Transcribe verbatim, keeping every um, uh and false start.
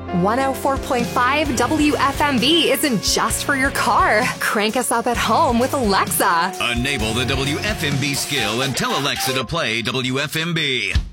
one oh four point five W F M B isn't just for your car. Crank us up at home with Alexa. Enable the W F M B skill and tell Alexa to play W F M B.